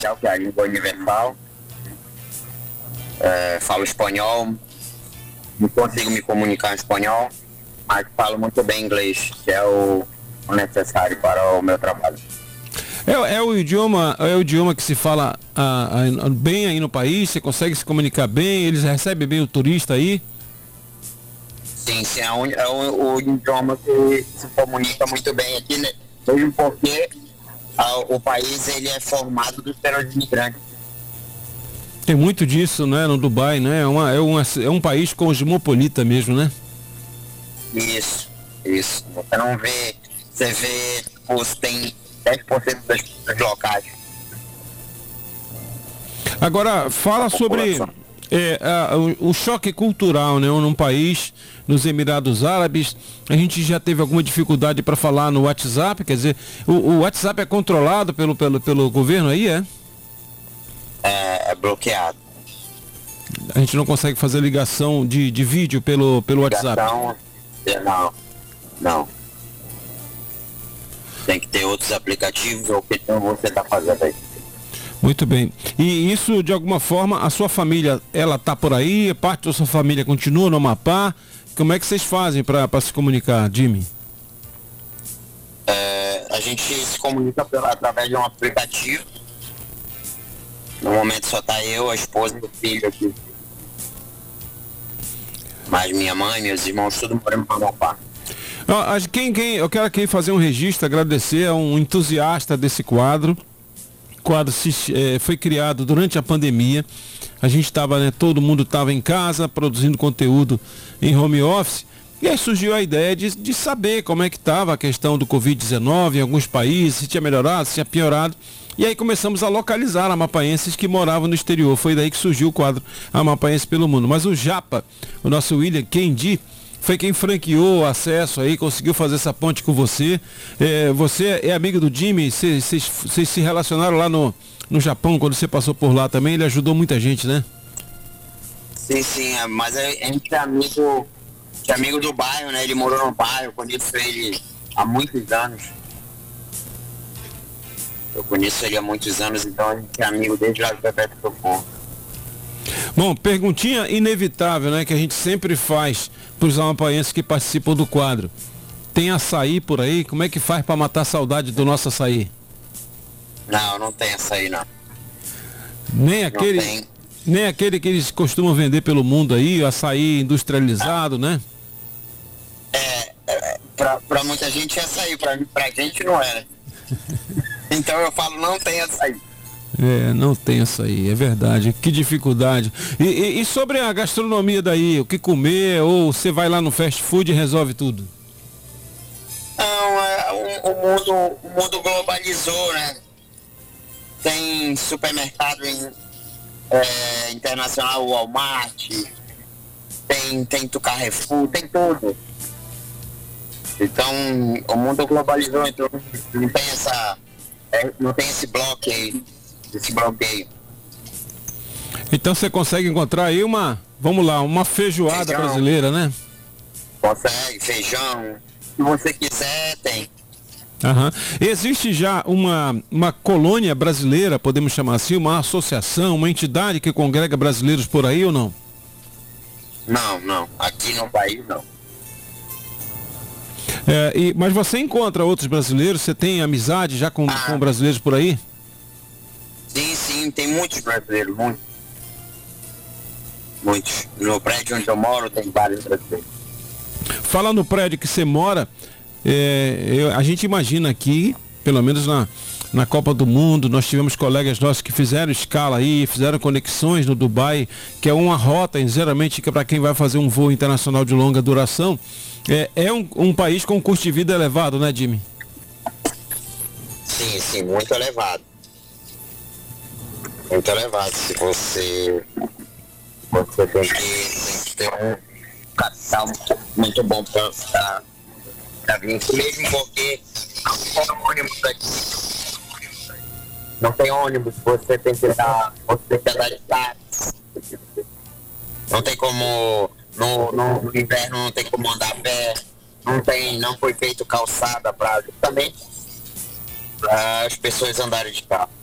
que é a língua universal. Falo espanhol, não consigo me comunicar em espanhol, mas falo muito bem inglês, que é o necessário para o meu trabalho. É o idioma que se fala bem aí no país, você consegue se comunicar bem, eles recebem bem o turista aí? Sim, é o idioma que se comunica muito bem aqui, né? Mesmo porque o país ele é formado pelos imigrantes. Tem muito disso, né, no Dubai, né? É um país cosmopolita mesmo, né? Isso. Você não vê, você vê, tem 10% dos locais. Agora, fala sobre o choque cultural, né? Num país, nos Emirados Árabes, a gente já teve alguma dificuldade para falar no WhatsApp, quer dizer, o WhatsApp é controlado pelo governo aí, é? É bloqueado. A gente não consegue fazer ligação de vídeo pelo WhatsApp? Não. Tem que ter outros aplicativos ou o que você está fazendo aí. Muito bem. E isso, de alguma forma, a sua família, ela tá por aí? Parte da sua família continua no Amapá? Como é que vocês fazem para se comunicar, Jimmy? A gente se comunica através de um aplicativo. No momento só tá eu, a esposa e o filho aqui. Mas minha mãe, meus irmãos, tudo morando no Amapá. Eu quero aqui fazer um registro, agradecer a um entusiasta desse quadro. O quadro foi criado durante a pandemia. A gente estava, né, todo mundo estava em casa produzindo conteúdo em home office. E aí surgiu a ideia de saber como é que estava a questão do Covid-19 em alguns países, se tinha melhorado, se tinha piorado. E aí começamos a localizar amapaenses que moravam no exterior. Foi daí que surgiu o quadro Amapaense pelo Mundo. Mas o Japa, o nosso William Kendi, foi quem franqueou o acesso aí, conseguiu fazer essa ponte com você. Você é amigo do Jimmy, vocês se relacionaram lá no Japão, quando você passou por lá também, ele ajudou muita gente, né? Sim, mas a gente é amigo do bairro, né? Ele morou no bairro, conheço ele há muitos anos. Eu conheço ele há muitos anos, então a gente é amigo desde lá do Bebeto Socorro. Bom, perguntinha inevitável, né? Que a gente sempre faz para os amapaenses que participam do quadro. Tem açaí por aí? Como é que faz para matar a saudade do nosso açaí? Não tem açaí, não. Nem aquele que eles costumam vender pelo mundo aí, açaí industrializado, né? Pra muita gente é açaí, pra gente não é, né? Então eu falo, não tem açaí. Não tem açaí, é verdade. Que dificuldade. E sobre a gastronomia daí, o que comer, ou você vai lá no fast food e resolve tudo? Não, o mundo globalizou, né? Tem supermercado internacional, Walmart, tem do Carrefour, tem tudo. Então, o mundo globalizou, então não tem esse bloqueio. Então você consegue encontrar aí uma feijoada feijão brasileira, né? Consegue, feijão. Se você quiser, tem. Existe já uma colônia brasileira, podemos chamar assim, uma associação, uma entidade que congrega brasileiros por aí ou não? Não. Aqui no país, não. Mas você encontra outros brasileiros? Você tem amizade já com brasileiros por aí? Sim, tem muitos brasileiros, muitos. No prédio onde eu moro tem vários brasileiros. Fala no prédio que você mora, a gente imagina aqui, pelo menos na Copa do Mundo, nós tivemos colegas nossos que fizeram escala aí, fizeram conexões no Dubai, que é uma rota, geralmente, para quem vai fazer um voo internacional de longa duração. É um país com custo de vida elevado, né, Jimmy? Sim, muito elevado. Muito elevado. Se você tem que ter um capital muito bom para vir, mesmo porque não tem ônibus aqui. Não tem ônibus, você tem que andar de táxi. Não tem como, no inverno não tem como andar a pé, não foi feito calçada justamente para as pessoas andarem de carro.